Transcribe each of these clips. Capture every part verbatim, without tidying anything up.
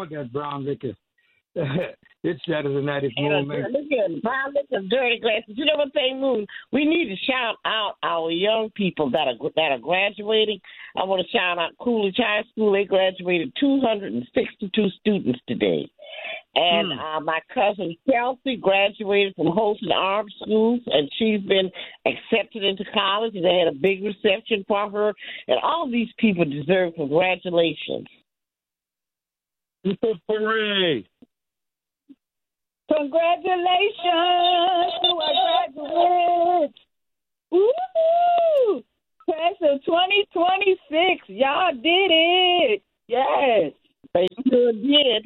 want that brown liquor. It's Saturday night. It's Moon, man. Look at brown liquor, dirty glasses. You know what thing, Moon? We need to shout out our young people that are that are graduating. I want to shout out Coolidge High School. They graduated two hundred sixty-two students today. And uh, my cousin Kelsey graduated from Holton Arms Schools, and she's been accepted into college. And they had a big reception for her. And all these people deserve congratulations. Hooray! Congratulations to our graduates. Woo! Class of twenty twenty-six. Y'all did it. Yes. They sure did.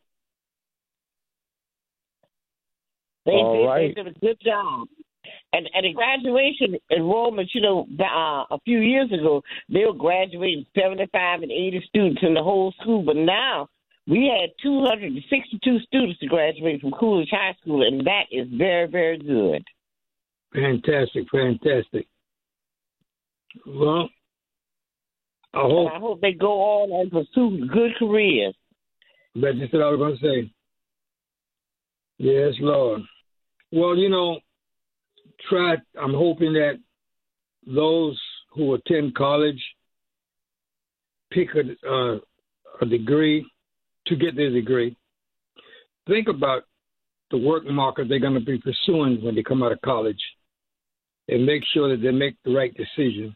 They All did. right. They did a good job. And and the graduation enrollment, you know, uh, a few years ago, they were graduating seventy-five and eighty students in the whole school. But now we had two hundred sixty-two students to graduate from Coolidge High School, and that is very, very good. Fantastic, fantastic. Well, I hope. And I hope they go on and pursue good careers. That's just what I was going to say. Yes, Lord. Well, you know, try. I'm hoping that those who attend college pick a, uh, a degree to get their degree. Think about the work market they're going to be pursuing when they come out of college, and make sure that they make the right decision.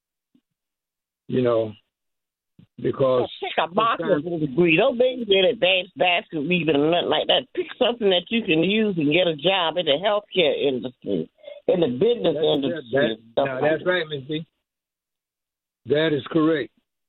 You know, because pick a marketing degree. Don't maybe get advanced basketball or nothing like that. Pick something that you can use and get a job in the healthcare industry, in the business that's, industry. That, that, now, like that's that. right, Miz B. That is correct.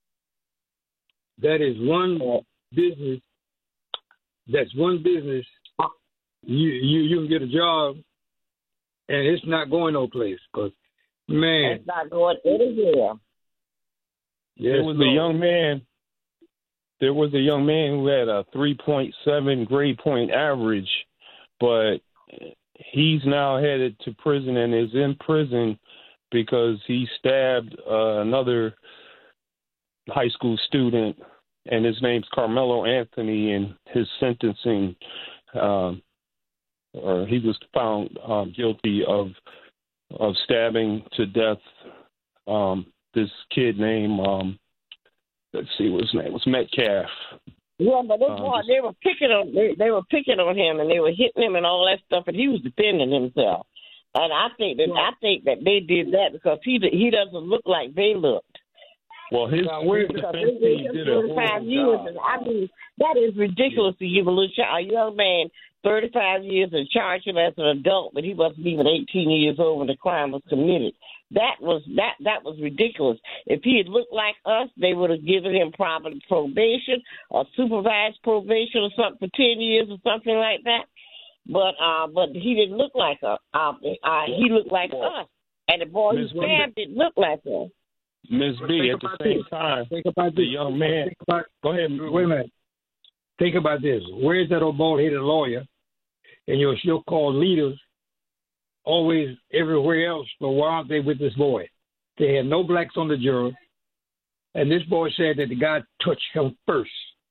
That is one business. That's one business. You you you can get a job, and it's not going no place. Cause man, it's not going anywhere. Yes, there was Lord. a young man. There was a young man who had a three point seven grade point average, but he's now headed to prison and is in prison because he stabbed uh, another high school student, and his name's Carmelo Anthony, and his sentencing, um, or he was found um, guilty of of stabbing to death um, this kid named, um, let's see what his name was, Metcalf. Yeah, but this Um, boy, they were picking on they, they were picking on him, and they were hitting him and all that stuff, and he was defending himself. And I think that I think that they did that because he he doesn't look like they looked. Well, his Now, his because defense they team gave did him a thirty-five horrible years, job. and I mean that is ridiculous to give a little child, a young man thirty-five years and charge him as an adult, but he wasn't even eighteen years old when the crime was committed. That was that that was ridiculous. If he had looked like us, they would have given him probably probation or supervised probation or something for ten years or something like that. But uh, but he didn't look like us. Uh, uh, he looked like us, and the boy who stabbed didn't look like us. Miz B, at the same this. time, Think about the this. young man. Think about, Go ahead. wait a minute. Think about this. Where's that old bald-headed lawyer and your so-called leaders always everywhere else, but why aren't they with this boy? They had no blacks on the jury, and this boy said that the guy touched him first.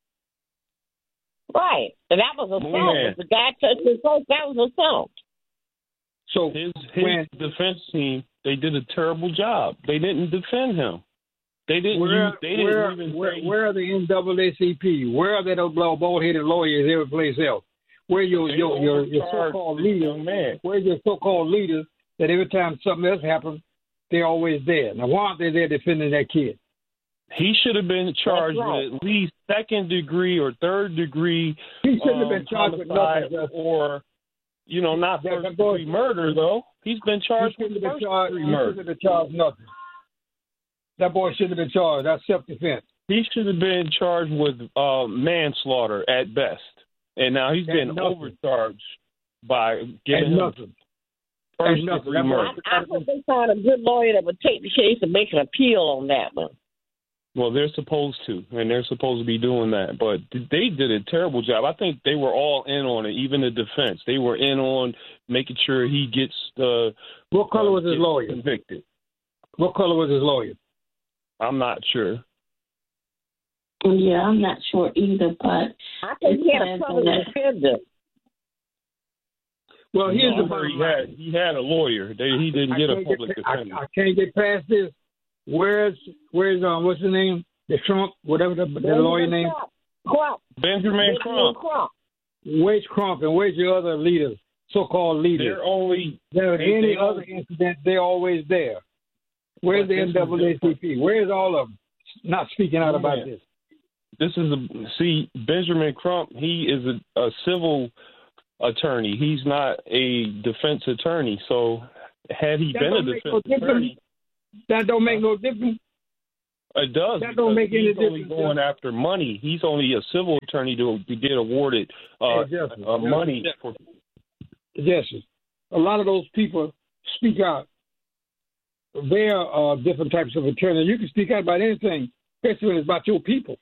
Right, and that was assault. Man. If the guy touched him first, that was assault. So His his when, defense team, they did a terrible job. They didn't defend him. They didn't. where, use, they didn't where, even where, say, where are the N double A C P? Where are that old bald-headed lawyers every place else? Where your they your your, your overcharged so-called this leaders? young man. Where's your so-called leaders that every time something else happens, they're always there? Now, why aren't they there defending that kid? He should have been charged right. with at least second degree or third degree. He shouldn't have um, been charged with homicide nothing. Just, or, you know, not That- first that boy- degree murder though. He's been he charged shouldn't with have been first charged. degree He murder. shouldn't have been charged nothing. That boy shouldn't have been charged. That's self-defense. He should have been charged with uh, manslaughter at best, and now he's And been nothing. overcharged by giving And him nothing. first And nothing. degree That boy- murder. I, I hope they find a good lawyer that would take the case and make an appeal on that one. Well, they're supposed to, and they're supposed to be doing that. But they did a terrible job. I think they were all in on it, even the defense. They were in on making sure he gets uh, What color uh, was his gets lawyer? convicted. What color was his lawyer? I'm not sure. Yeah, I'm not sure either, but I think he had a public defender. Well, here's no, the bottom he had he had a lawyer. They, he didn't I get a can't public get, I, defender. I can't get past this. Where's where's um what's his name? The Trump, whatever the, the lawyer name. Crump. Benjamin Crump. Crump. Where's Crump and where's your other leaders, so-called leaders? They're only. There they, any they other only, incident, they're always there. Where's the N double A C P? Where's all of them? Not speaking out about yeah. this. This is a see Benjamin Crump. He is a, a civil attorney. He's not a defense attorney. So had he That been a don't make defense no attorney, that don't make no difference. it does. That don't make he's any only difference. going after money. He's only a civil attorney to, to get awarded uh, Hey, Justice, uh, money for. Yes, a lot of those people speak out. They're uh, different types of attorneys. You can speak out about anything, especially when it's about your people.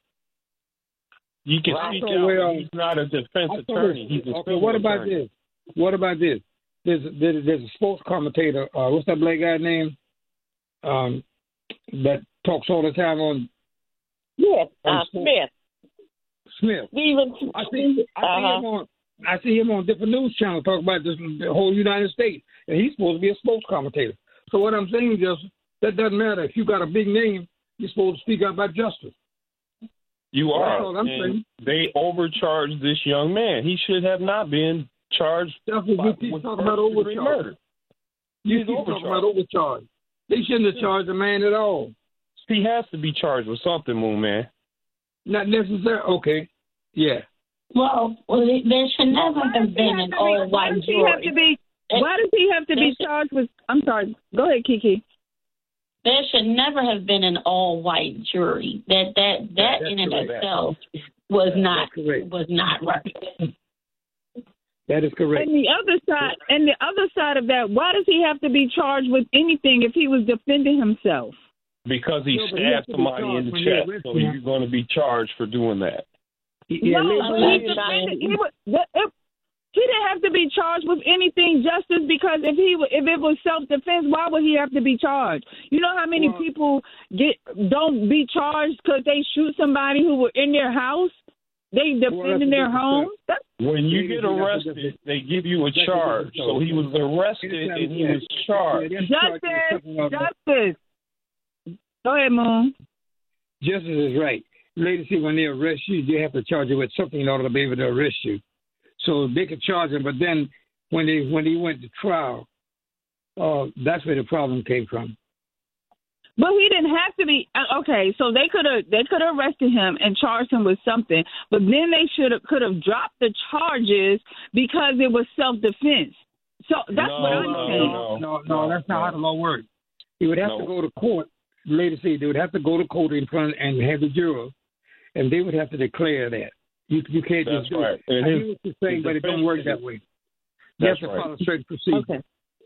You can Well, speak so, out. well, But he's not a defense I thought attorney. it- He's a okay, civil what about attorney. this? What about this? There's there's, there's a sports commentator. Uh, what's that black guy name? Um, that talks all the time on Yes, uh, on Smith. Smith. Stephen. I see. I see Uh-huh. him on. I see him on different news channels talk about this, the whole United States, and he's supposed to be a sports commentator. So what I'm saying is, that doesn't matter. If you got a big name, you're supposed to speak out about justice. You That's are. all I'm and saying. they overcharged this young man. He should have not been charged That's what by, you keep with talking about first-degree overcharge. murder. You He's keep talking overcharged. about overcharge. They shouldn't have charged the man at all. He has to be charged with something, Moon Man. Not necessarily. Okay. Yeah. well, well, it- there should never Why does have he been have an to be- all Why white does he have to jury. be? Why does he have to be charged with? I'm sorry. Go ahead, Kiki. There should never have been an all white jury. That that that That's in and of correct. itself was not That's correct. was not right. That is correct. And the other side, and the other side of that, why does he have to be charged with anything if he was defending himself? Because he No, but he has stabbed to be somebody charged in the when they chest, arrest so him. he's going to be charged for doing that. Yeah, no, ladies but and he gentlemen, defended. He, was, that- it, he didn't have to be charged with anything, Justice, because if he wa- if it was self defense, why would he have to be charged? You know how many Well- people get don't be charged because they shoot somebody who were in their house? They defending a their different home. That's When you Ladies, get that's a arrested, different- they give you a that's a charge. different So story. he was arrested and he was charged. Yeah, that's charged with Justice. something else. Justice. Go ahead, Moon. Justice is right. Ladies, see, when they arrest you, they have to charge you with something in order to be able to arrest you. So they could charge him, but then when they when he went to trial, uh, that's where the problem came from. But he didn't have to be uh, okay. So they could have they could have arrested him and charged him with something, but then they should have could have dropped the charges because it was self defense. So that's No, what I'm no, saying. no. No, no, that's not how the law works. He would have No. to go to court. Ladies, say they would have to go to court in front and have the jurors, and they would have to declare that. You you can't That's just do right. it. And I his- hear what you're saying, his but it don't defense work is- that way. You have That's to right. follow certain procedures. Okay.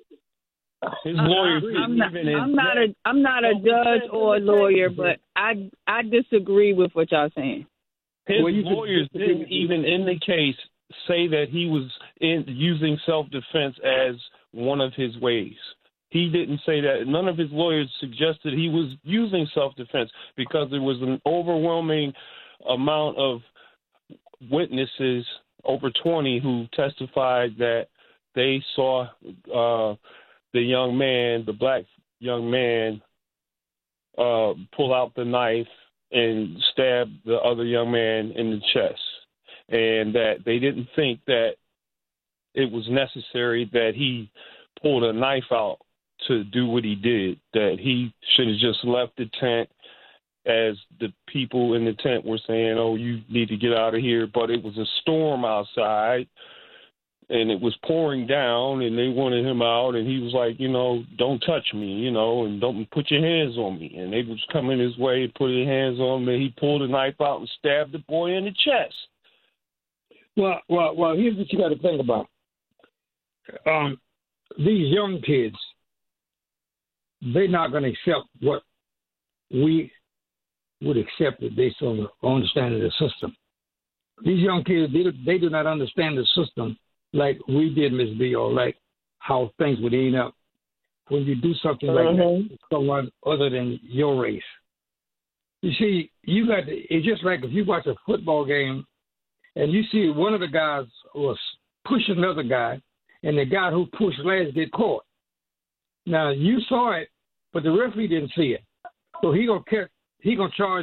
His I- lawyers I- didn't I'm not, even I'm not a I'm not a No, judge but- or a lawyer, but I I disagree with what y'all saying. His Well, you could- lawyers didn't even in the case say that he was in using self-defense as one of his ways. He didn't say that. None of his lawyers suggested he was using self-defense because there was an overwhelming amount of witnesses, over twenty, who testified that they saw uh, the young man, the black young man, uh, pull out the knife and stab the other young man in the chest, and that they didn't think that it was necessary that he pulled a knife out to do what he did, that he should have just left the tent, as the people in the tent were saying, oh, you need to get out of here. But it was a storm outside, and it was pouring down, and they wanted him out, and he was like, you know, don't touch me, you know, and don't put your hands on me. And they was coming his way, put their hands on me. He pulled a knife out and stabbed the boy in the chest. Well, well, well. Here's what you got to think about. Um, these young kids, they're not going to accept what we would accept it based on the understanding of the system. These young kids, they, they do not understand the system like we did, Miss B, or like how things would end up when you do something like Mhm. that to someone other than your race. You see, you got to, it's just like if you watch a football game and you see one of the guys was push another guy, and the guy who pushed last get caught. Now you saw it, but the referee didn't see it, so he gonna catch, he gonna charge